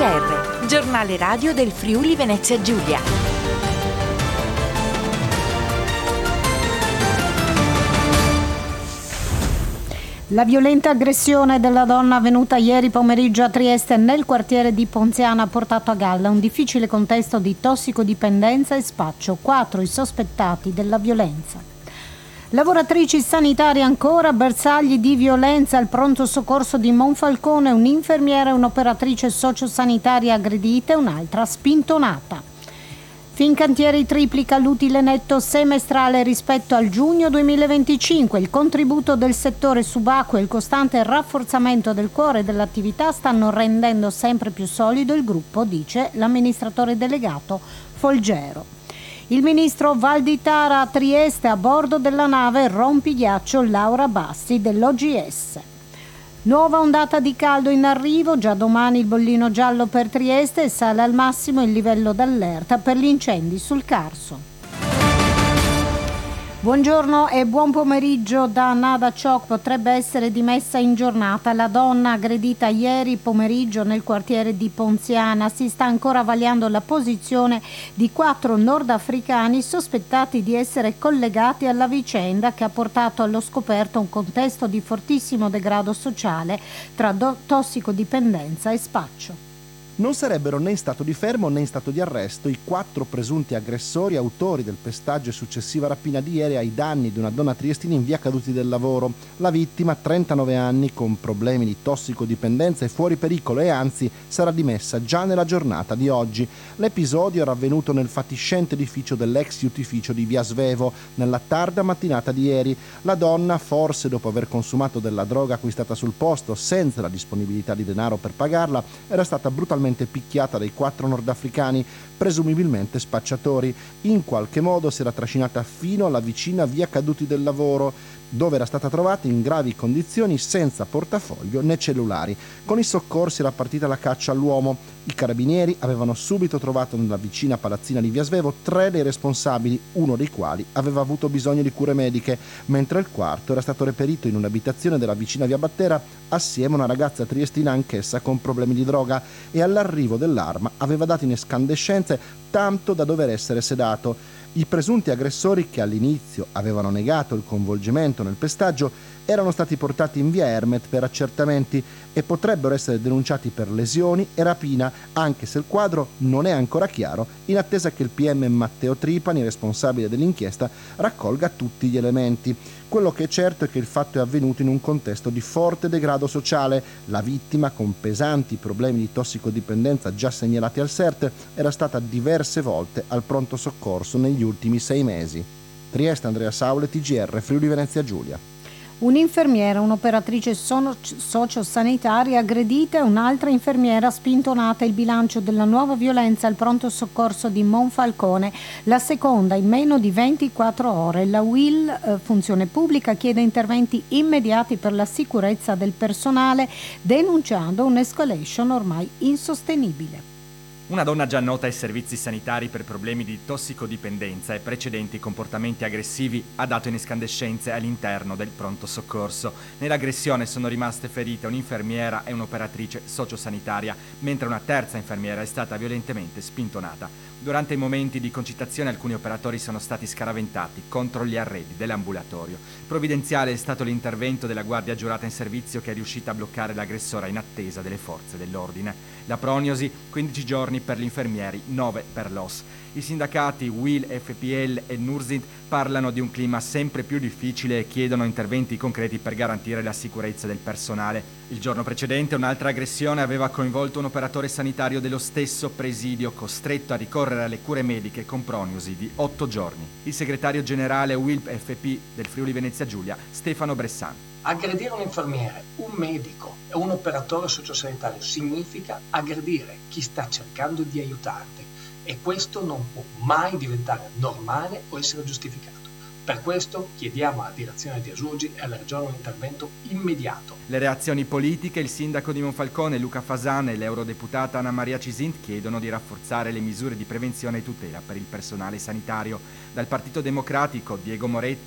GR, giornale radio del Friuli Venezia Giulia. La violenta aggressione della donna avvenuta ieri pomeriggio a Trieste nel quartiere di Ponziana ha portato a galla un difficile contesto di tossicodipendenza e spaccio. 4 i sospettati della violenza. Lavoratrici sanitarie ancora, bersagli di violenza al pronto soccorso di Monfalcone, un'infermiera e un'operatrice sociosanitaria aggredite, un'altra spintonata. Fincantieri triplica l'utile netto semestrale rispetto al giugno 2025. Il contributo del settore subacqueo e il costante rafforzamento del cuore dell'attività stanno rendendo sempre più solido il gruppo, dice l'amministratore delegato Folgero. Il ministro Valditara a Trieste a bordo della nave rompighiaccio Laura Bassi dell'OGS. Nuova ondata di caldo in arrivo, già domani il bollino giallo per Trieste e sale al massimo il livello d'allerta per gli incendi sul Carso. Buongiorno e buon pomeriggio da Nada Ciok. Potrebbe essere dimessa in giornata la donna aggredita ieri pomeriggio nel quartiere di Ponziana. Si sta ancora vagliando la posizione di 4 nordafricani sospettati di essere collegati alla vicenda che ha portato allo scoperto un contesto di fortissimo degrado sociale tra tossicodipendenza e spaccio. Non sarebbero né in stato di fermo né in stato di arresto i 4 presunti aggressori autori del pestaggio e successiva rapina di ieri ai danni di una donna triestina in via Caduti del Lavoro. La vittima, 39 anni, con problemi di tossicodipendenza e fuori pericolo e anzi sarà dimessa già nella giornata di oggi. L'episodio era avvenuto nel fatiscente edificio dell'ex iutificio di via Svevo nella tarda mattinata di ieri. La donna, forse dopo aver consumato della droga acquistata sul posto senza la disponibilità di denaro per pagarla, era stata brutalmente picchiata dai 4 nordafricani, presumibilmente spacciatori. In qualche modo si era trascinata fino alla vicina via Caduti del Lavoro, dove era stata trovata in gravi condizioni senza portafoglio né cellulari. Con i soccorsi era partita la caccia all'uomo. I carabinieri avevano subito trovato nella vicina palazzina di via Svevo 3 dei responsabili, uno dei quali aveva avuto bisogno di cure mediche, mentre il quarto era stato reperito in un'abitazione della vicina via Battera assieme a una ragazza triestina anch'essa con problemi di droga, e all'arrivo dell'arma aveva dato in escandescenze tanto da dover essere sedato. I presunti aggressori, che all'inizio avevano negato il coinvolgimento nel pestaggio, erano stati portati in via Ermet per accertamenti e potrebbero essere denunciati per lesioni e rapina, anche se il quadro non è ancora chiaro, in attesa che il PM Matteo Tripani, responsabile dell'inchiesta, raccolga tutti gli elementi. Quello che è certo è che il fatto è avvenuto in un contesto di forte degrado sociale. La vittima, con pesanti problemi di tossicodipendenza già segnalati al SERT, era stata diverse volte al pronto soccorso negli ultimi 6 mesi. Trieste, Andrea Saule, TGR, Friuli Venezia Giulia. Un'infermiera, un'operatrice sociosanitaria aggredita e un'altra infermiera spintonata. Il bilancio della nuova violenza al pronto soccorso di Monfalcone, la seconda in meno di 24 ore. La UIL, Funzione Pubblica, chiede interventi immediati per la sicurezza del personale, denunciando un'escalation ormai insostenibile. Una donna già nota ai servizi sanitari per problemi di tossicodipendenza e precedenti comportamenti aggressivi ha dato in escandescenze all'interno del pronto soccorso. Nell'aggressione sono rimaste ferite un'infermiera e un'operatrice sociosanitaria, mentre una terza infermiera è stata violentemente spintonata. Durante i momenti di concitazione alcuni operatori sono stati scaraventati contro gli arredi dell'ambulatorio. Provvidenziale è stato l'intervento della guardia giurata in servizio, che è riuscita a bloccare l'aggressore in attesa delle forze dell'ordine. La prognosi: 15 giorni per gli infermieri, 9 per l'OS. I sindacati UIL, FPL e Nursint parlano di un clima sempre più difficile e chiedono interventi concreti per garantire la sicurezza del personale. Il giorno precedente un'altra aggressione aveva coinvolto un operatore sanitario dello stesso presidio, costretto a ricorrere alle cure mediche con prognosi di 8 giorni. Il segretario generale UIL FP del Friuli Venezia Giulia, Stefano Bressan. Aggredire un infermiere, un medico e un operatore sociosanitario significa aggredire chi sta cercando di aiutarti, e questo non può mai diventare normale o essere giustificato. Per questo chiediamo alla direzione di Asurgi e alla Regione un intervento immediato. Le reazioni politiche: il sindaco di Monfalcone Luca Fasana e l'eurodeputata Anna Maria Cisint chiedono di rafforzare le misure di prevenzione e tutela per il personale sanitario. Dal Partito Democratico Diego Moretti